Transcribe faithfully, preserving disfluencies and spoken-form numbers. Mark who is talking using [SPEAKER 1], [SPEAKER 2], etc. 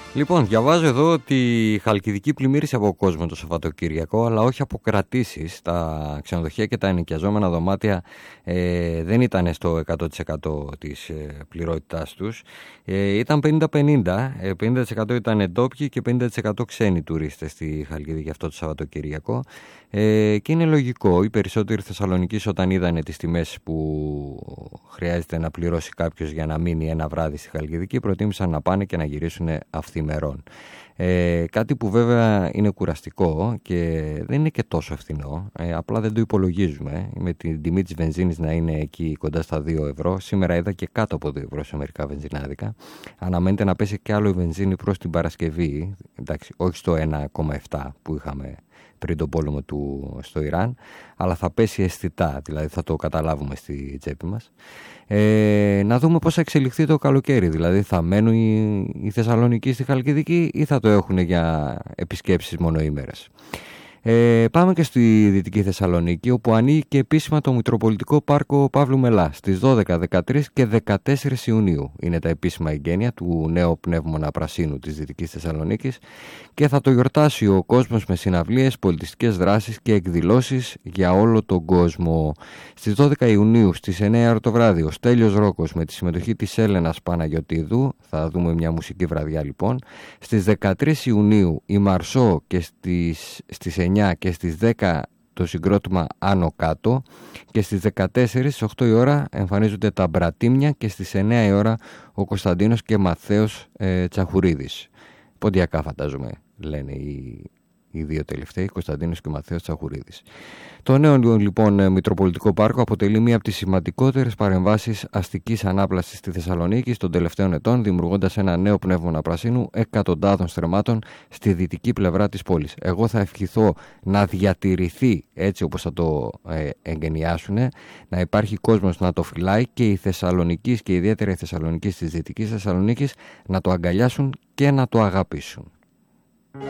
[SPEAKER 1] Λοιπόν, διαβάζω εδώ ότι η Χαλκιδική πλημμύρισε από κόσμο το Σαββατοκύριακο, αλλά όχι από κρατήσεις. Τα ξενοδοχεία και τα ενοικιαζόμενα δωμάτια ε, δεν ήταν στο εκατό τοις εκατό της ε, πληρότητάς τους. Ε, ήταν πενήντα πενήντα. Ε, πενήντα τοις εκατό ήταν ντόπιοι και πενήντα τοις εκατό ξένοι τουρίστες στη Χαλκιδική αυτό το Σαββατοκύριακο. Ε, και είναι λογικό. Οι περισσότεροι Θεσσαλονικείς, όταν είδανε τις τιμές που χρειάζεται να πληρώσει κάποιος για να μείνει ένα βράδυ στη Χαλκιδική, προτίμησαν να πάνε και να γυρίσουν αυθημερών. Ε, κάτι που βέβαια είναι κουραστικό και δεν είναι και τόσο φθηνό, ε, απλά δεν το υπολογίζουμε. Με την τιμή της βενζίνης να είναι εκεί κοντά στα δύο ευρώ, σήμερα είδα και κάτω από δύο ευρώ σε μερικά βενζινάδικα. Αναμένεται να πέσει και άλλο η βενζίνη προς την Παρασκευή, εντάξει, όχι στο ένα κόμμα επτά που είχαμε πριν τον πόλεμο του στο Ιράν, αλλά θα πέσει αισθητά, δηλαδή θα το καταλάβουμε στη τσέπη μας. Ε, να δούμε πώς θα εξελιχθεί το καλοκαίρι, δηλαδή θα μένουν οι, οι Θεσσαλονικοί στη Χαλκιδική ή θα το έχουν για επισκέψεις μονοήμερες. Ε, πάμε και στη Δυτική Θεσσαλονίκη, όπου ανοίγει και επίσημα το Μητροπολιτικό Πάρκο Παύλου Μελά στις δώδεκα, δεκατρείς και δεκατέσσερις Ιουνίου. Είναι τα επίσημα εγγένεια του νέου πνεύμονα πρασίνου της Δυτικής Θεσσαλονίκης και θα το γιορτάσει ο κόσμος με συναυλίες, πολιτιστικές δράσεις και εκδηλώσεις για όλο τον κόσμο. Στις δώδεκα Ιουνίου στις εννιά ώρα το βράδυ ο Στέλιος Ρόκος με τη συμμετοχή της Έλενας Παναγιωτίδου, θα δούμε μια μουσική βραδιά λοιπόν. Στις δεκατρείς Ιουνίου η Μαρσό και στις, στις εννιά και στις δέκα το συγκρότημα Άνω Κάτω και στις δεκατέσσερις στις οκτώ η ώρα εμφανίζονται τα Μπρατήμια και στις εννιά η ώρα ο Κωνσταντίνος και Μαθαίος ε, Τσαχουρίδης. Ποντιακά φαντάζομαι λένε οι, οι δύο τελευταίοι, Κωνσταντίνος και Μαθαίος Τσαχουρίδης. Το νέο λοιπόν Μητροπολιτικό Πάρκο αποτελεί μία από τις σημαντικότερες παρεμβάσεις αστικής ανάπλασης στη Θεσσαλονίκη των τελευταίων ετών, δημιουργώντας ένα νέο πνεύμονα πρασίνου εκατοντάδων στρεμμάτων στη δυτική πλευρά της πόλης. Εγώ θα ευχηθώ να διατηρηθεί έτσι όπως θα το ε, εγκαινιάσουν, να υπάρχει κόσμος να το φυλάει και οι Θεσσαλονικείς και ιδιαίτερα οι Θεσσαλονικείς της Δυτικής Θεσσαλονίκης να το αγκαλιάσουν και να το αγαπήσουν.